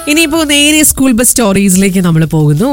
ഇനിയിപ്പോ നേരെ school bus സ്റ്റോറീസിലേക്ക് നമ്മൾ പോകുന്നു.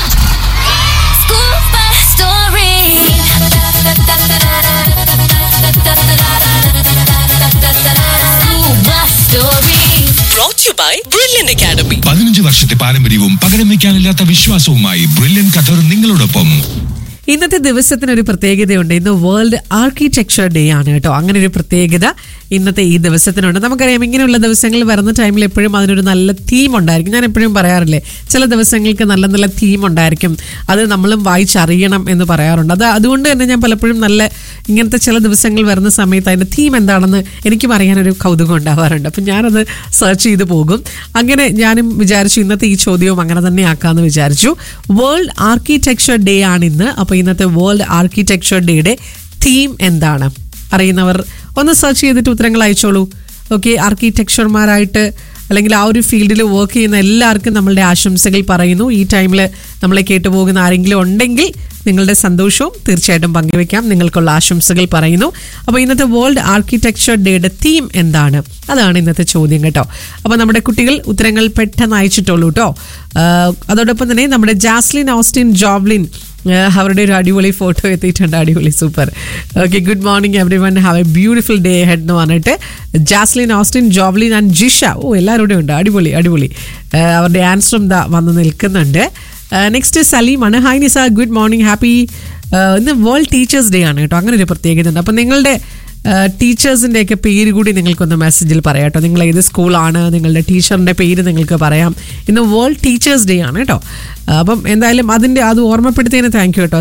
Brilliant Academy. 15 വർഷത്തെ പാരമ്പര്യവും പകരം വയ്ക്കാനില്ലാത്ത വിശ്വാസവുമായി ബ്രില്യൻ ഖത്തർ നിങ്ങളോടൊപ്പം. ഇന്നത്തെ ദിവസത്തിനൊരു പ്രത്യേകതയുണ്ട്. ഇന്ന് വേൾഡ് ആർക്കിടെക്ചർ ഡേ ആണ് കേട്ടോ. അങ്ങനെ ഒരു പ്രത്യേകത ഇന്നത്തെ ഈ ദിവസത്തിനുണ്ട്. നമുക്കറിയാം, ഇങ്ങനെയുള്ള ദിവസങ്ങൾ വരുന്ന ടൈമിൽ എപ്പോഴും അതിനൊരു നല്ല തീം ഉണ്ടായിരിക്കും. ഞാൻ എപ്പോഴും പറയാറില്ലേ, ചില ദിവസങ്ങൾക്ക് നല്ല നല്ല തീം ഉണ്ടായിരിക്കും, അത് നമ്മളും വായിച്ചറിയണം എന്ന് പറയാറുണ്ട്. അതുകൊണ്ട് തന്നെ ഞാൻ പലപ്പോഴും ഇങ്ങനത്തെ ചില ദിവസങ്ങൾ വരുന്ന സമയത്ത് അതിൻ്റെ തീം എന്താണെന്ന് എനിക്കും അറിയാനൊരു കൗതുകം ഉണ്ടാവാറുണ്ട്. അപ്പം ഞാനത് സെർച്ച് ചെയ്ത് പോകും. അങ്ങനെ ഞാനും വിചാരിച്ചു ഇന്നത്തെ ഈ ചോദ്യവും അങ്ങനെ തന്നെ ആക്കാമെന്ന് വിചാരിച്ചു. World architecture day ആണിന്ന്. അപ്പോൾ ഇന്നത്തെ വേൾഡ് ആർക്കിടെക്ചർ ഡേയുടെ തീം എന്താണ് അറിയുന്നവർ ഒന്ന് സെർച്ച് ചെയ്തിട്ട് ഉത്തരങ്ങൾ അയച്ചോളൂ. ഓക്കെ, ആർക്കിടെക്ചർമാരായിട്ട് അല്ലെങ്കിൽ ആ ഒരു ഫീൽഡിൽ വർക്ക് ചെയ്യുന്ന എല്ലാവർക്കും നമ്മളുടെ ആശംസകൾ പറയുന്നു. ഈ ടൈമിൽ നമ്മളെ കേട്ടുപോകുന്ന ആരെങ്കിലും ഉണ്ടെങ്കിൽ നിങ്ങളുടെ സന്തോഷവും തീർച്ചയായിട്ടും പങ്കുവെക്കാം. നിങ്ങൾക്കുള്ള ആശംസകൾ പറയുന്നു. അപ്പോൾ ഇന്നത്തെ വേൾഡ് ആർക്കിടെക്ചർ ഡേയുടെ തീം എന്താണ്, അതാണ് ഇന്നത്തെ ചോദ്യം കേട്ടോ. അപ്പോൾ നമ്മുടെ കുട്ടികൾ ഉത്തരങ്ങൾ പെട്ടെന്ന് അയച്ചിട്ടുള്ളൂ കേട്ടോ. അതോടൊപ്പം തന്നെ നമ്മുടെ ജാസ്ലിൻ ഓസ്റ്റിൻ ജോബ്ലിൻ അവരുടെ ഒരു അടിപൊളി ഫോട്ടോ എത്തിയിട്ടുണ്ട്. അടിപൊളി, super. Okay, good morning every one, have A beautiful day head എന്ന് പറഞ്ഞിട്ട് ജാസ്ലിൻ ഓസ്റ്റിൻ ജോബ്ലിൻ ആൻഡ് ജിഷ, എല്ലാവരുടെയും ഉണ്ട്. അടിപൊളി അടിപൊളി. അവരുടെ ആൻസറും വന്ന് നിൽക്കുന്നുണ്ട്. നെക്സ്റ്റ് സലീമാണ്. ഹായ് നിസ, ഗുഡ് മോർണിംഗ്, ഹാപ്പി. ഇന്ന് വേൾഡ് ടീച്ചേഴ്സ് ഡേ ആണ് കേട്ടോ. അങ്ങനെ ഒരു പ്രത്യേകത ഉണ്ട്. അപ്പം നിങ്ങളുടെ ടീച്ചേഴ്സിൻ്റെയൊക്കെ പേര് കൂടി നിങ്ങൾക്കൊന്ന് മെസ്സേജിൽ പറയാം കേട്ടോ. നിങ്ങൾ ഏത് സ്കൂളാണ്, നിങ്ങളുടെ ടീച്ചറിൻ്റെ പേര് നിങ്ങൾക്ക് പറയാം. ഇന്ന് വേൾഡ് ടീച്ചേഴ്സ് ഡേ ആണ് കേട്ടോ. അപ്പം എന്തായാലും അത് ഓർമ്മപ്പെടുത്തിയതിന് താങ്ക് യു കേട്ടോ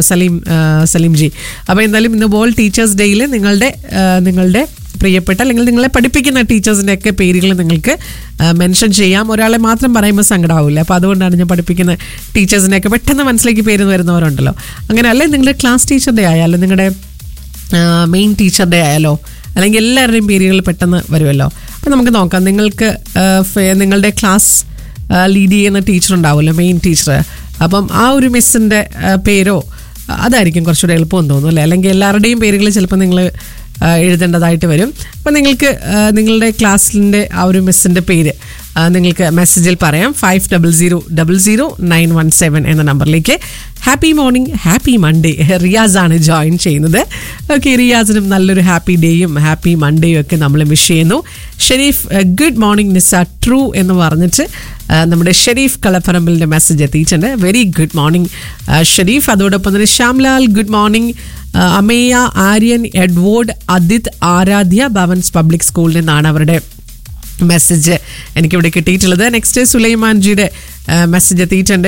സലീം ജി. അപ്പോൾ എന്തായാലും ഇന്ന് വേൾഡ് ടീച്ചേഴ്സ് ഡേയിൽ നിങ്ങളുടെ പ്രിയപ്പെട്ട അല്ലെങ്കിൽ നിങ്ങളെ പഠിപ്പിക്കുന്ന ടീച്ചേഴ്സിൻ്റെ ഒക്കെ പേരുകൾ നിങ്ങൾക്ക് മെൻഷൻ ചെയ്യാം. ഒരാളെ മാത്രം പറയുമ്പോൾ സങ്കടമാവില്ല. അപ്പോൾ അതുകൊണ്ടാണ് ഞാൻ പഠിപ്പിക്കുന്ന ടീച്ചേഴ്സിൻ്റെ ഒക്കെ പെട്ടെന്ന് മനസ്സിലേക്ക് പേര് വരുന്നവരുണ്ടല്ലോ. അങ്ങനെ അല്ലേ, നിങ്ങളുടെ ക്ലാസ് ടീച്ചറുടെ ആയാലും നിങ്ങളുടെ മെയിൻ ടീച്ചറുടെ ആയാലോ അല്ലെങ്കിൽ എല്ലാവരുടെയും പേരുകൾ പെട്ടെന്ന് വരുമല്ലോ. അപ്പം നമുക്ക് നോക്കാം. നിങ്ങൾക്ക് നിങ്ങളുടെ ക്ലാസ് ലീഡ് ചെയ്യുന്ന ടീച്ചർ ഉണ്ടാവുമല്ലോ, മെയിൻ ടീച്ചർ. അപ്പം ആ ഒരു മിസ്സിൻ്റെ പേരോ അതായിരിക്കും കുറച്ചുകൂടെ എളുപ്പമെന്ന് തോന്നുന്നു അല്ലേ. അല്ലെങ്കിൽ എല്ലാവരുടെയും പേരുകൾ ചിലപ്പോൾ നിങ്ങൾ എഴുതേണ്ടതായിട്ട് വരും. അപ്പം നിങ്ങൾക്ക് നിങ്ങളുടെ ക്ലാസ്സിൻ്റെ ആ ഒരു മിസ്സിൻ്റെ പേര് നിങ്ങൾക്ക് മെസ്സേജിൽ പറയാം. 50000917 എന്ന നമ്പറിലേക്ക്. Happy morning, happy Monday. റിയാസാണ് join ചെയ്യുന്നത്. ഓക്കെ, റിയാസിനും നല്ലൊരു ഹാപ്പി ഡേയും ഹാപ്പി മൺഡേയും ഒക്കെ നമ്മൾ വിഷ് ചെയ്യുന്നു. ഷെരീഫ്, ഗുഡ് മോർണിംഗ് നിസ, ട്രൂ എന്ന് പറഞ്ഞിട്ട് നമ്മുടെ ഷെരീഫ് കളപ്പറമ്പിലിൻ്റെ മെസ്സേജ് എത്തിയിട്ടുണ്ട്. Very good morning Sharif. അതോടൊപ്പം തന്നെ Shyamlal, good morning. Ameya, Aryan, Edward, Adith, Aaradhya Bhavan's public സ്കൂളിൽ നിന്നാണ് അവരുടെ മെസ്സേജ് എനിക്കിവിടെ കിട്ടിയിട്ടുള്ളത്. നെക്സ്റ്റ് സുലൈമാൻജിയുടെ മെസ്സേജ് എത്തിയിട്ടുണ്ട്.